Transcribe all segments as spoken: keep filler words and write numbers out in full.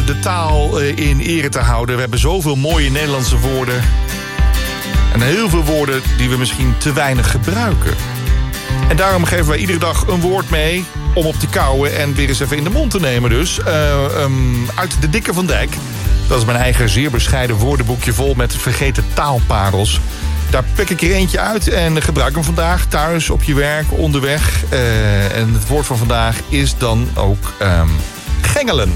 de taal in ere te houden. We hebben zoveel mooie Nederlandse woorden. En heel veel woorden die we misschien te weinig gebruiken. En daarom geven wij iedere dag een woord mee om op te kauwen en weer eens even in de mond te nemen dus. Uh, um, uit de Dikke van Dijk. Dat is mijn eigen zeer bescheiden woordenboekje vol met vergeten taalparels. Daar pik ik er eentje uit en gebruik hem vandaag thuis, op je werk, onderweg. Uh, en het woord van vandaag is dan ook um, gengelen.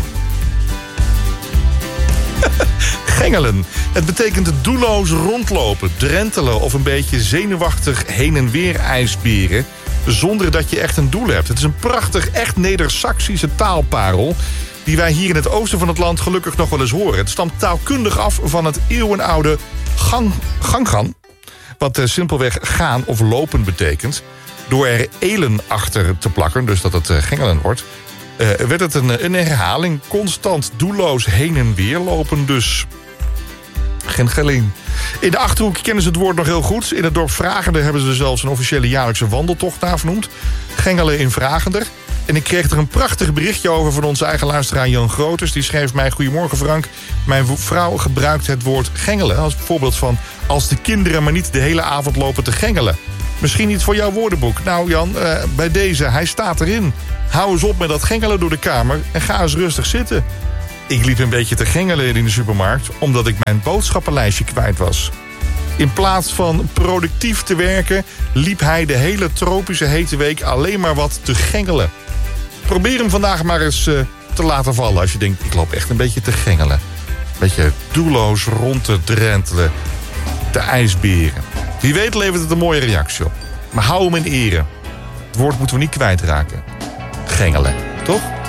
Gengelen. Het betekent doelloos rondlopen, drentelen of een beetje zenuwachtig heen en weer ijsberen, zonder dat je echt een doel hebt. Het is een prachtig, echt Neder-Saksische taalparel die wij hier in het oosten van het land gelukkig nog wel eens horen. Het stamt taalkundig af van het eeuwenoude gang, ganggan, wat uh, simpelweg gaan of lopen betekent. Door er elen achter te plakken, dus dat het uh, gengelen wordt, uh, werd het een, een herhaling. Constant doelloos heen en weer lopen dus. Gengeling. In de Achterhoek kennen ze het woord nog heel goed. In het dorp Vragender hebben ze er zelfs een officiële jaarlijkse wandeltocht naar vernoemd. Gengelen in Vragender. En ik kreeg er een prachtig berichtje over van onze eigen luisteraar Jan Groters. Die schreef mij: goedemorgen Frank. Mijn vrouw gebruikt het woord gengelen als voorbeeld van als de kinderen maar niet de hele avond lopen te gengelen. Misschien niet voor jouw woordenboek. Nou Jan, uh, bij deze, hij staat erin. Hou eens op met dat gengelen door de kamer en ga eens rustig zitten. Ik liep een beetje te gengelen in de supermarkt omdat ik mijn boodschappenlijstje kwijt was. In plaats van productief te werken liep hij de hele tropische hete week alleen maar wat te gengelen. Probeer hem vandaag maar eens uh, te laten vallen als je denkt, ik loop echt een beetje te gengelen. Een beetje doelloos rond te drentelen, te ijsberen. Wie weet levert het een mooie reactie op. Maar hou hem in ere. Het woord moeten we niet kwijtraken. Gengelen, toch?